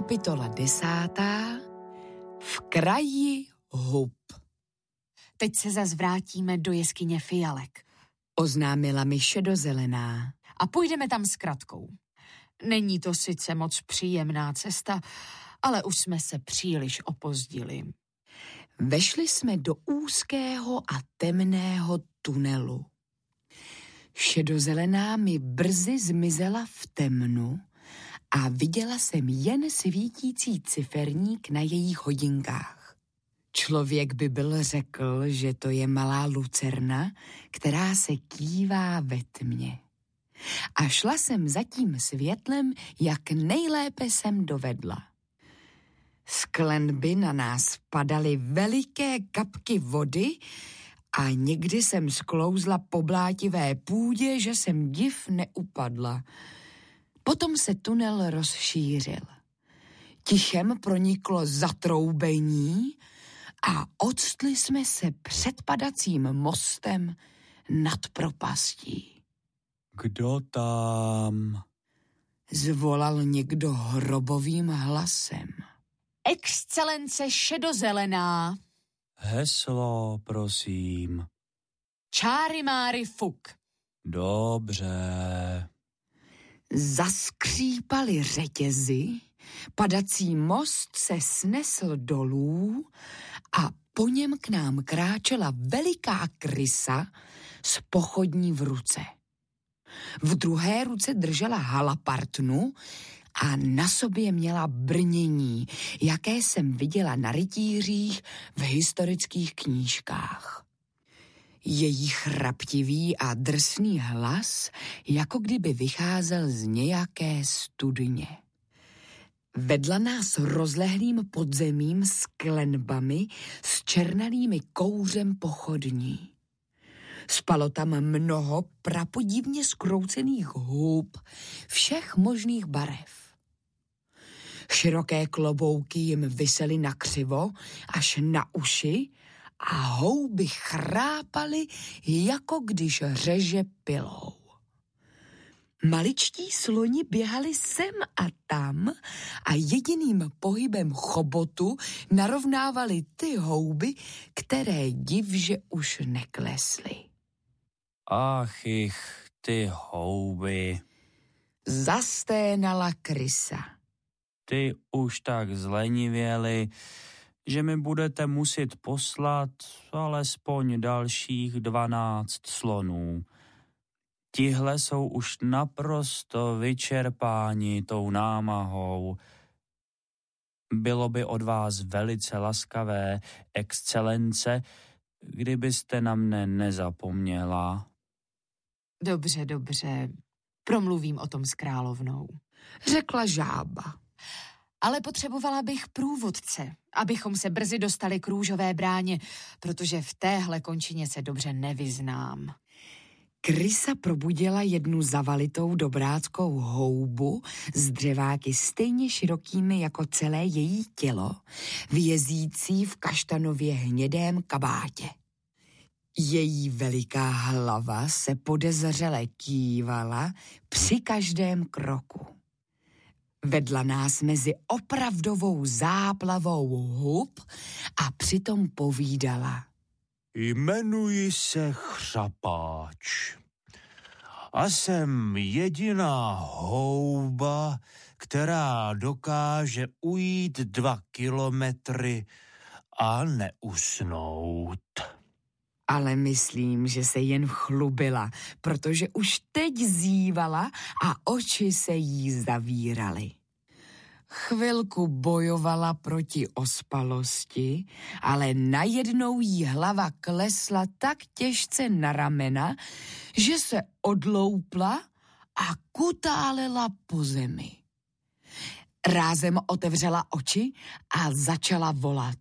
Kapitola 10. V kraji hub. Teď se zas vrátíme do jeskyně Fialek, oznámila mi šedozelená. A půjdeme tam s Kratkou. Není to sice moc příjemná cesta, ale už jsme se příliš opozdili. Vešli jsme do úzkého a temného tunelu. Šedozelená mi brzy zmizela v temnu a viděla jsem jen svítící ciferník na jejich hodinkách. Člověk by byl řekl, že to je malá lucerna, která se kývá ve tmě. A šla jsem za tím světlem, jak nejlépe jsem dovedla. Z klenby na nás padaly veliké kapky vody a někdy jsem sklouzla po blátivé půdě, že jsem div neupadla. Potom se tunel rozšířil. Tichem proniklo zatroubení a octli jsme se před padacím mostem nad propastí. Kdo tam? Zvolal někdo hrobovým hlasem. Excelence šedozelená. Heslo, prosím. Čáry máry fuk. Dobře. Zaskřípaly řetězy, padací most se snesl dolů a po něm k nám kráčela veliká krysa s pochodní v ruce. V druhé ruce držela halapartnu a na sobě měla brnění, jaké jsem viděla na rytířích v historických knížkách. Její chraptivý a drsný hlas, jako kdyby vycházel z nějaké studně. Vedla nás rozlehlým podzemím s klenbami s černalými kouřem pochodní. Spalo tam mnoho prapodivně skroucených hub všech možných barev. Široké klobouky jim visely na křivo až na uši a houby chrápaly, jako když řeže pilou. Maličtí sloni běhali sem a tam a jediným pohybem chobotu narovnávali ty houby, které divže už neklesly. Ach, ty houby. Zasténala krysa. Ty už tak zlenivěly, že mi budete muset poslat alespoň dalších 12 slonů. Tihle jsou už naprosto vyčerpáni tou námahou. Bylo by od vás velice laskavé, excelence, kdybyste na mne nezapomněla. Dobře, promluvím o tom s královnou, řekla žába. Ale potřebovala bych průvodce, abychom se brzy dostali k Růžové bráně, protože v téhle končině se dobře nevyznám. Krysa probudila jednu zavalitou dobráckou houbu s dřeváky stejně širokými jako celé její tělo, vězící v kaštanově hnědém kabátě. Její veliká hlava se podezřele kývala při každém kroku. Vedla nás mezi opravdovou záplavou hub a přitom povídala. Jmenuji se Chřapáč a jsem jediná houba, která dokáže ujít 2 kilometry a neusnout. Ale myslím, že se jen chlubila, protože už teď zívala a oči se jí zavíraly. Chvilku bojovala proti ospalosti, ale najednou jí hlava klesla tak těžce na ramena, že se odloupla a kutálela po zemi. Rázem otevřela oči a začala volat.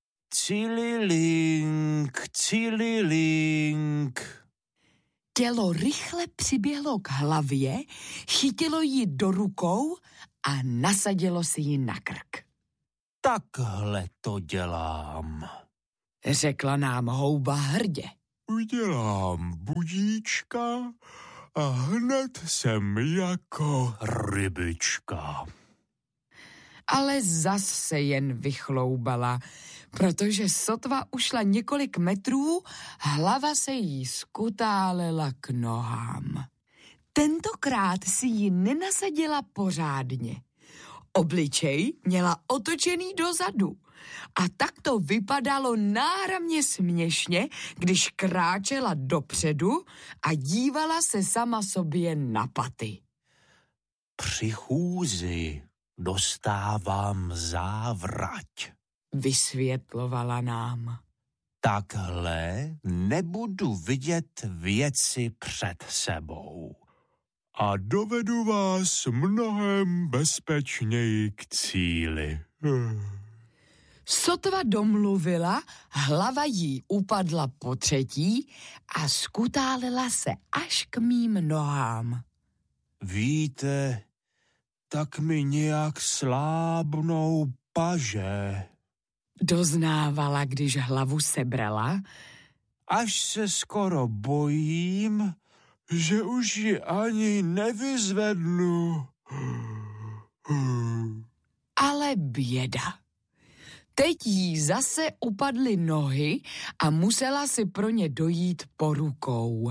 Cililink, cililink. Tělo rychle přiběhlo k hlavě, chytilo ji do rukou a nasadilo si ji na krk. Takhle to dělám, řekla nám houba hrdě. Udělám budíčka a hned jsem jako rybička. Ale zase jen vychloubala, protože sotva ušla několik metrů, hlava se jí skutálela k nohám. Tentokrát si ji nenasadila pořádně. Obličej měla otočený dozadu a tak to vypadalo náramně směšně, když kráčela dopředu a dívala se sama sobě na paty. Při chůzi dostávám závrať, vysvětlovala nám. Takhle nebudu vidět věci před sebou. A dovedu vás mnohem bezpečněji k cíli. Sotva domluvila, hlava jí upadla po třetí a skutálela se až k mým nohám. Víte, tak mi nějak slábnou paže, doznávala, když hlavu sebrala. Až se skoro bojím, že už ji ani nevyzvednu. Ale běda. Teď jí zase upadly nohy a musela si pro ně dojít po rukou.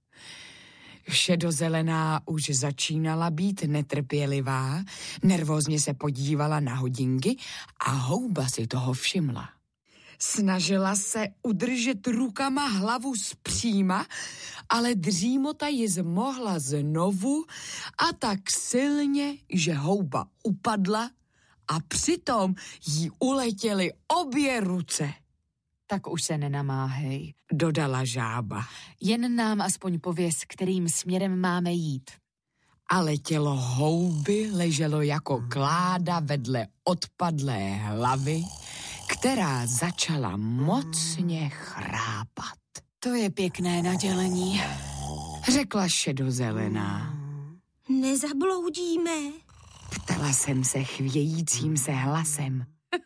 Šedozelená už začínala být netrpělivá, nervózně se podívala na hodinky a houba si toho všimla. Snažila se udržet rukama hlavu zpříma, ale dřímota ji zmohla znovu a tak silně, že houba upadla a přitom jí uletěly obě ruce. Tak už se nenamáhej, dodala žába. Jen nám aspoň pověz, kterým směrem máme jít. Ale tělo houby leželo jako kláda vedle odpadlé hlavy, která začala mocně chrápat. To je pěkné nadělení, řekla šedozelená. Nezabloudíme? Ptala jsem se chvějícím se hlasem.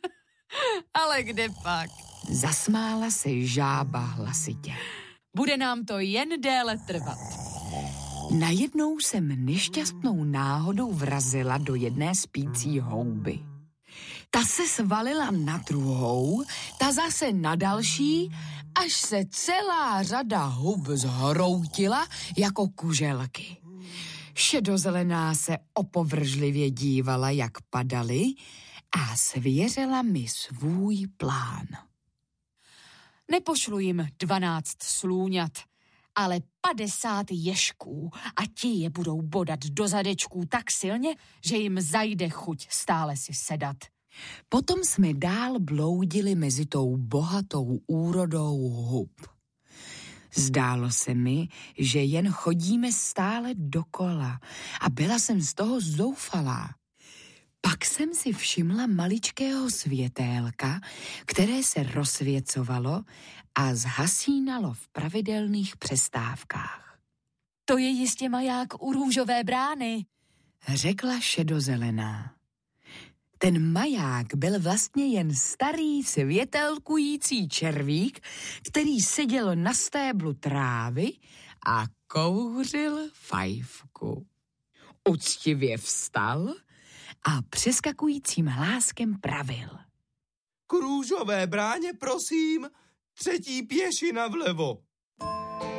Ale kde pak? Zasmála se žába hlasitě. Bude nám to jen déle trvat. Najednou jsem nešťastnou náhodou vrazila do jedné spící houby. Ta se svalila na druhou, ta zase na další, až se celá řada hub zhroutila jako kuželky. Šedozelená se opovržlivě dívala, jak padaly, a svěřila mi svůj plán. Nepošlu jim 12 slůňat, ale 50 ježků a ti je budou bodat do zadečků tak silně, že jim zajde chuť stále si sedat. Potom jsme dál bloudili mezi tou bohatou úrodou hub. Zdálo se mi, že jen chodíme stále dokola a byla jsem z toho zoufalá. Pak jsem si všimla maličkého světélka, které se rozsvěcovalo a zhasínalo v pravidelných přestávkách. To je jistě maják u Růžové brány, řekla šedozelená. Ten maják byl vlastně jen starý světelkující červík, který seděl na stéblu trávy a kouřil fajfku. Uctivě vstal a přeskakujícím hláskem pravil. K Růžové bráně, prosím, 3. pěšina vlevo.